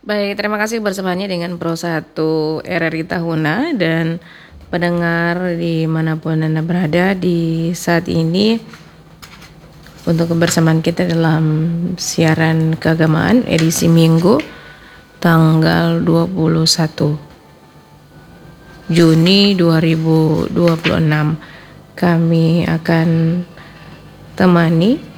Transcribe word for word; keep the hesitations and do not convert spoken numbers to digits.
Baik, terima kasih bersamanya dengan Pro satu R R I Tahuna dan pendengar dimanapun Anda berada di saat ini untuk kebersamaan kita dalam siaran keagamaan edisi Minggu tanggal dua puluh satu Juni dua ribu dua puluh enam. Kami akan temani